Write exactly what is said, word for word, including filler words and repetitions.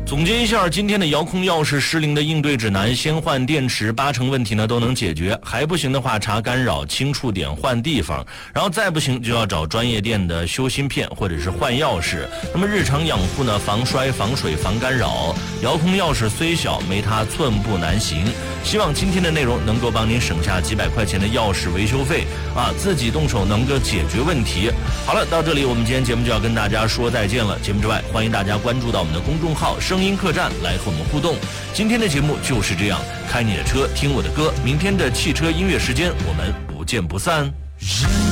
总结一下今天的遥控钥匙失灵的应对指南：先换电池，八成问题呢都能解决，还不行的话查干扰、清触点、换地方，然后再不行就要找专业店的修芯片或者是换钥匙。那么日常养护呢，防摔、防水、防干扰。遥控钥匙虽小，没它寸步难行。希望今天的内容能够帮您省下几百块钱的钥匙维修费啊，自己动手能够解决问题。好了，到这里我们今天节目就要跟大家说再见了。节目之外，欢迎大家关注到我们的公众号声音客栈来和我们互动。今天的节目就是这样，开你的车，听我的歌。明天的汽车音乐时间，我们不见不散。